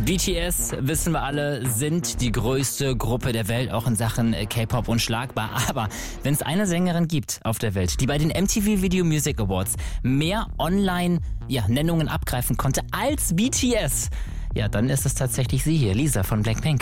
BTS, wissen wir alle, sind die größte Gruppe der Welt, auch in Sachen K-Pop unschlagbar. Aber wenn es eine Sängerin gibt auf der Welt, die bei den MTV Video Music Awards mehr Online-Nennungen abgreifen konnte als BTS, ja, dann ist es tatsächlich sie hier, Lisa von Blackpink.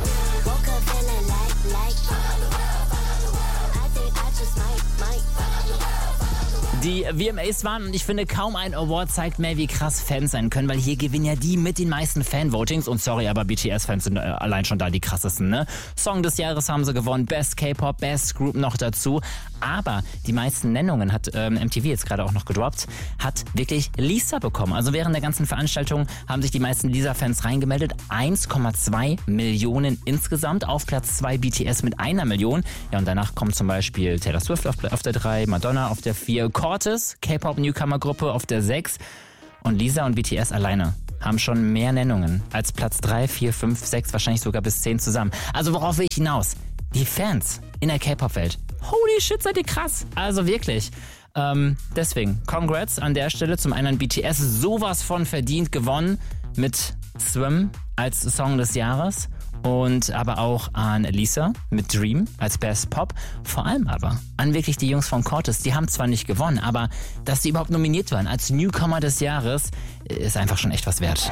Die VMAs waren, und ich finde, kaum ein Award zeigt mehr, wie krass Fans sein können, weil hier gewinnen ja die mit den meisten Fanvotings. Und sorry, aber BTS-Fans sind allein schon da die krassesten, ne? Song des Jahres haben sie gewonnen, Best K-Pop, Best Group noch dazu. Aber die meisten Nennungen hat MTV jetzt gerade auch noch gedroppt, hat wirklich Lisa bekommen. Also während der ganzen Veranstaltung haben sich die meisten Lisa-Fans reingemeldet. 1,2 Millionen insgesamt. Auf Platz 2 BTS mit 1 Million. Ja, und danach kommt zum Beispiel Taylor Swift auf der 3, Madonna auf der 4, Cortez, K-Pop-Newcomer-Gruppe auf der 6 und Lisa und BTS alleine haben schon mehr Nennungen als Platz 3, 4, 5, 6, wahrscheinlich sogar bis 10 zusammen. Also worauf will ich hinaus? Die Fans in der K-Pop-Welt. Holy shit, seid ihr krass. Also wirklich. Deswegen, Congrats an der Stelle. Zum einen BTS sowas von verdient gewonnen mit Swim als Song des Jahres. Und aber auch an Lisa mit Dream als Best Pop. Vor allem aber an wirklich die Jungs von Cortez. Die haben zwar nicht gewonnen, aber dass sie überhaupt nominiert waren als Newcomer des Jahres, ist einfach schon echt was wert.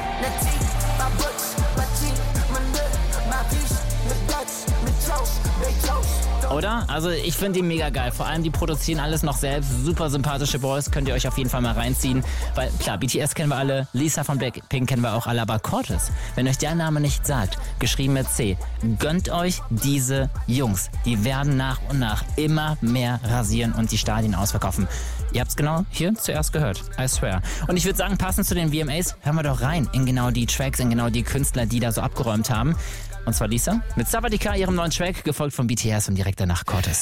Oder? Also ich finde die mega geil. Vor allem die produzieren alles noch selbst. Super sympathische Boys. Könnt ihr euch auf jeden Fall mal reinziehen. Weil klar, BTS kennen wir alle, Lisa von Blackpink kennen wir auch alle, aber Cortez, wenn euch der Name nicht sagt, geschrieben mit C, gönnt euch diese Jungs. Die werden nach und nach immer mehr rasieren und die Stadien ausverkaufen. Ihr habt's genau hier zuerst gehört. I swear. Und ich würde sagen, passend zu den VMAs, hören wir doch rein in genau die Tracks, in genau die Künstler, die da so abgeräumt haben. Und zwar Lisa mit Sawadika, ihrem neuen Track, gefolgt von BTS und direkt danach Cortez.